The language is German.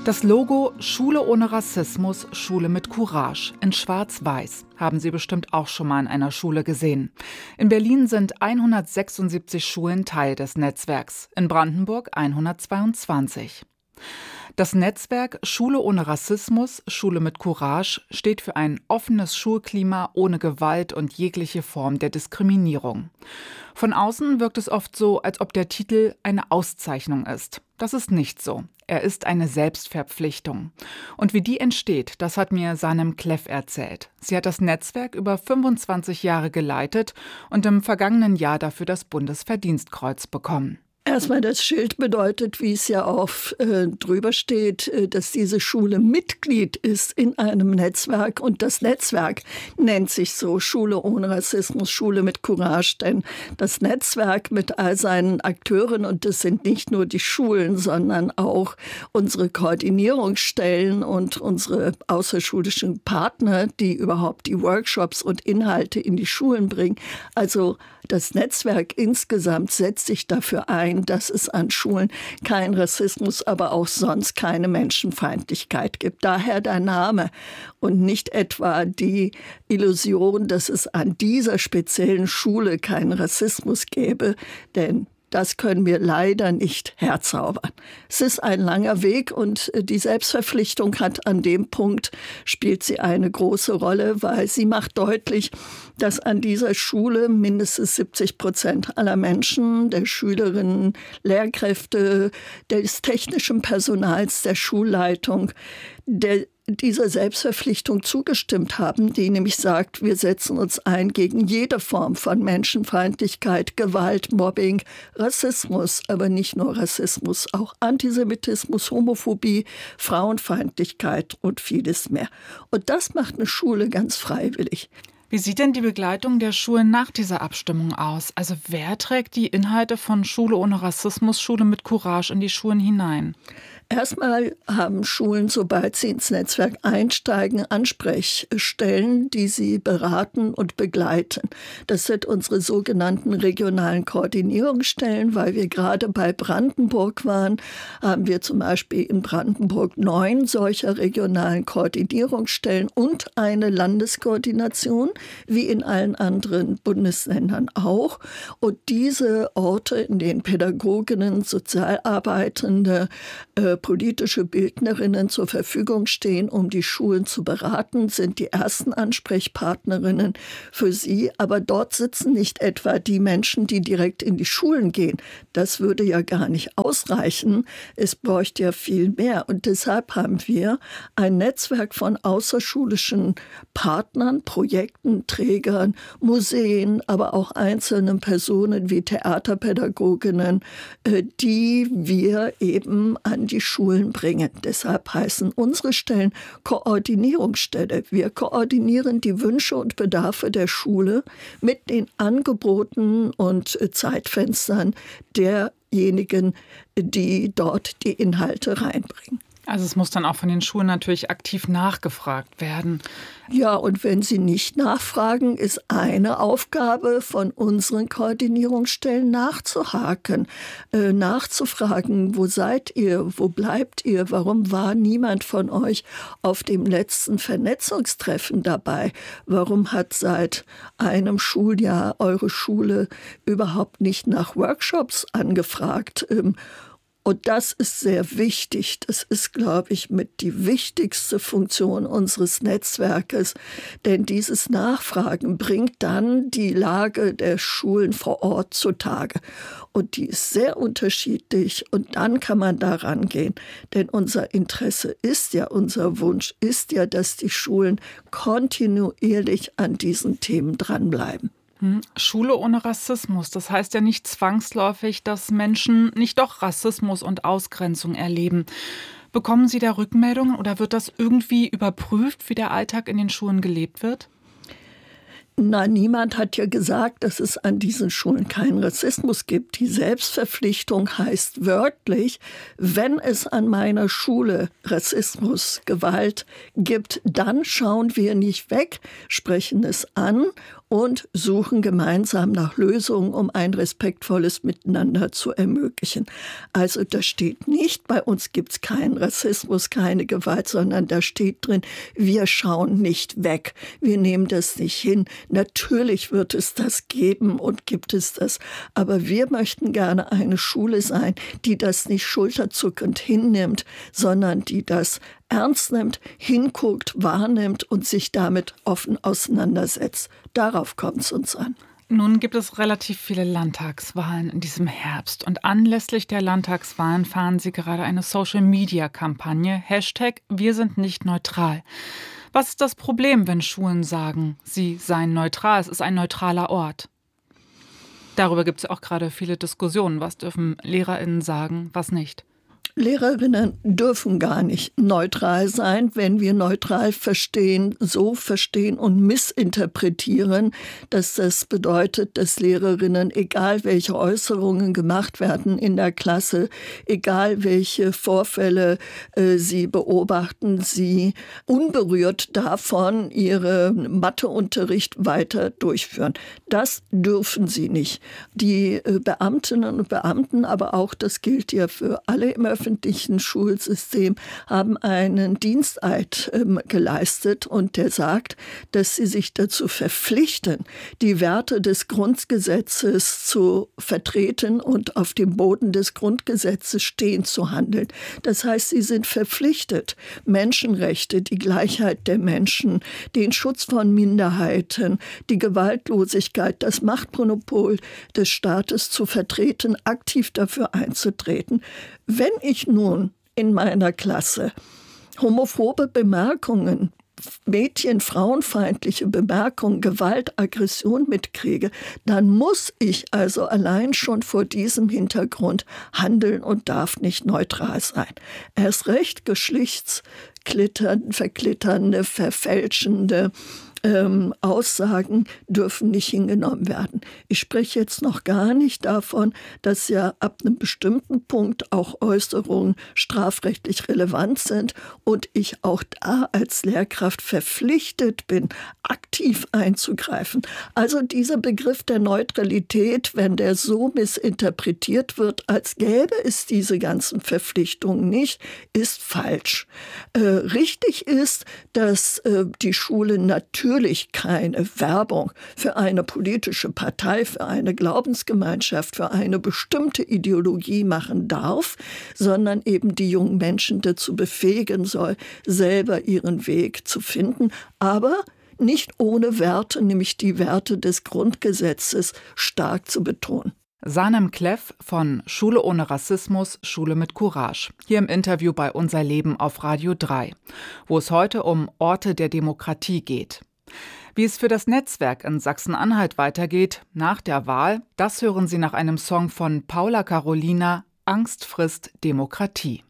Das Logo Schule ohne Rassismus, Schule mit Courage in schwarz-weiß haben Sie bestimmt auch schon mal in einer Schule gesehen. In Berlin sind 176 Schulen Teil des Netzwerks, in Brandenburg 122. Das Netzwerk Schule ohne Rassismus, Schule mit Courage steht für ein offenes Schulklima ohne Gewalt und jegliche Form der Diskriminierung. Von außen wirkt es oft so, als ob der Titel eine Auszeichnung ist. Das ist nicht so. Er ist eine Selbstverpflichtung. Und wie die entsteht, das hat mir Sanem Kleff erzählt. Sie hat das Netzwerk über 25 Jahre geleitet und im vergangenen Jahr dafür das Bundesverdienstkreuz bekommen. Erstmal das Schild bedeutet, wie es ja auch drüber steht, dass diese Schule Mitglied ist in einem Netzwerk. Und das Netzwerk nennt sich so Schule ohne Rassismus, Schule mit Courage. Denn das Netzwerk mit all seinen Akteuren, und das sind nicht nur die Schulen, sondern auch unsere Koordinierungsstellen und unsere außerschulischen Partner, die überhaupt die Workshops und Inhalte in die Schulen bringen. Also das Netzwerk insgesamt setzt sich dafür ein, dass es an Schulen keinen Rassismus, aber auch sonst keine Menschenfeindlichkeit gibt. Daher der Name und nicht etwa die Illusion, dass es an dieser speziellen Schule keinen Rassismus gäbe, denn das können wir leider nicht herzaubern. Es ist ein langer Weg und die Selbstverpflichtung hat an dem Punkt, spielt sie eine große Rolle, weil sie macht deutlich, dass an dieser Schule mindestens 70% aller Menschen, der Schülerinnen, Lehrkräfte, des technischen Personals, der Schulleitung, dieser Selbstverpflichtung zugestimmt haben, die nämlich sagt, wir setzen uns ein gegen jede Form von Menschenfeindlichkeit, Gewalt, Mobbing, Rassismus, aber nicht nur Rassismus, auch Antisemitismus, Homophobie, Frauenfeindlichkeit und vieles mehr. Und das macht eine Schule ganz freiwillig. Wie sieht denn die Begleitung der Schulen nach dieser Abstimmung aus? Also wer trägt die Inhalte von Schule ohne Rassismus, Schule mit Courage in die Schulen hinein? Erstmal haben Schulen, sobald sie ins Netzwerk einsteigen, Ansprechstellen, die sie beraten und begleiten. Das sind unsere sogenannten regionalen Koordinierungsstellen, weil wir gerade bei Brandenburg waren, haben wir zum Beispiel in Brandenburg 9 solcher regionalen Koordinierungsstellen und eine Landeskoordination, wie in allen anderen Bundesländern auch. Und diese Orte, in denen Pädagoginnen, Sozialarbeitende, politische Bildnerinnen zur Verfügung stehen, um die Schulen zu beraten, sind die ersten Ansprechpartnerinnen für sie. Aber dort sitzen nicht etwa die Menschen, die direkt in die Schulen gehen. Das würde ja gar nicht ausreichen. Es bräuchte ja viel mehr. Und deshalb haben wir ein Netzwerk von außerschulischen Partnern, Projekten, Trägern, Museen, aber auch einzelnen Personen wie Theaterpädagoginnen, die wir eben an die Schulen bringen. Deshalb heißen unsere Stellen Koordinierungsstelle. Wir koordinieren die Wünsche und Bedarfe der Schule mit den Angeboten und Zeitfenstern derjenigen, die dort die Inhalte reinbringen. Also es muss dann auch von den Schulen natürlich aktiv nachgefragt werden. Ja, und wenn sie nicht nachfragen, ist eine Aufgabe von unseren Koordinierungsstellen nachzuhaken, nachzufragen, wo seid ihr, wo bleibt ihr, warum war niemand von euch auf dem letzten Vernetzungstreffen dabei, warum hat seit einem Schuljahr eure Schule überhaupt nicht nach Workshops angefragt. Und das ist sehr wichtig. Das ist, glaube ich, mit die wichtigste Funktion unseres Netzwerkes. Denn dieses Nachfragen bringt dann die Lage der Schulen vor Ort zutage. Und die ist sehr unterschiedlich. Und dann kann man da rangehen. Denn unser Interesse ist ja, unser Wunsch ist ja, dass die Schulen kontinuierlich an diesen Themen dranbleiben. Schule ohne Rassismus, das heißt ja nicht zwangsläufig, dass Menschen nicht doch Rassismus und Ausgrenzung erleben. Bekommen Sie da Rückmeldungen oder wird das irgendwie überprüft, wie der Alltag in den Schulen gelebt wird? Na, niemand hat ja gesagt, dass es an diesen Schulen keinen Rassismus gibt. Die Selbstverpflichtung heißt wörtlich, wenn es an meiner Schule Rassismus, Gewalt gibt, dann schauen wir nicht weg, sprechen es an und suchen gemeinsam nach Lösungen, um ein respektvolles Miteinander zu ermöglichen. Also da steht nicht, bei uns gibt es keinen Rassismus, keine Gewalt, sondern da steht drin, wir schauen nicht weg, wir nehmen das nicht hin. Natürlich wird es das geben und gibt es das, aber wir möchten gerne eine Schule sein, die das nicht schulterzuckend hinnimmt, sondern die das ernst nimmt, hinguckt, wahrnimmt und sich damit offen auseinandersetzt. Darauf kommt es uns an. Nun gibt es relativ viele Landtagswahlen in diesem Herbst. Und anlässlich der Landtagswahlen fahren Sie gerade eine Social-Media-Kampagne. #Wir sind nicht neutral. Was ist das Problem, wenn Schulen sagen, sie seien neutral? Es ist ein neutraler Ort. Darüber gibt es ja auch gerade viele Diskussionen. Was dürfen LehrerInnen sagen, was nicht? Lehrerinnen dürfen gar nicht neutral sein, wenn wir neutral verstehen, so verstehen und missinterpretieren, dass das bedeutet, dass Lehrerinnen, egal welche Äußerungen gemacht werden in der Klasse, egal welche Vorfälle sie beobachten, sie unberührt davon ihren Matheunterricht weiter durchführen. Das dürfen sie nicht. Die Beamtinnen und Beamten, aber auch, das gilt ja für alle im öffentlichen Schulsystem, haben einen Diensteid geleistet und der sagt, dass sie sich dazu verpflichten, die Werte des Grundgesetzes zu vertreten und auf dem Boden des Grundgesetzes stehen zu handeln. Das heißt, sie sind verpflichtet, Menschenrechte, die Gleichheit der Menschen, den Schutz von Minderheiten, die Gewaltlosigkeit, das Machtmonopol des Staates zu vertreten, aktiv dafür einzutreten. Wenn ich nun in meiner Klasse homophobe Bemerkungen, frauenfeindliche Bemerkungen, Gewalt, Aggression mitkriege, dann muss ich also allein schon vor diesem Hintergrund handeln und darf nicht neutral sein. Erst recht verklitternde, verfälschende Aussagen dürfen nicht hingenommen werden. Ich spreche jetzt noch gar nicht davon, dass ja ab einem bestimmten Punkt auch Äußerungen strafrechtlich relevant sind und ich auch da als Lehrkraft verpflichtet bin, aktiv einzugreifen. Also dieser Begriff der Neutralität, wenn der so missinterpretiert wird, als gäbe es diese ganzen Verpflichtungen nicht, ist falsch. Richtig ist, dass die Schule natürlich keine Werbung für eine politische Partei, für eine Glaubensgemeinschaft, für eine bestimmte Ideologie machen darf, sondern eben die jungen Menschen dazu befähigen soll, selber ihren Weg zu finden, aber nicht ohne Werte, nämlich die Werte des Grundgesetzes, stark zu betonen. Sanem Kleff von Schule ohne Rassismus, Schule mit Courage. Hier im Interview bei Unser Leben auf Radio 3, wo es heute um Orte der Demokratie geht. Wie es für das Netzwerk in Sachsen-Anhalt weitergeht nach der Wahl, das hören Sie nach einem Song von Paula Carolina, Angst frisst Demokratie.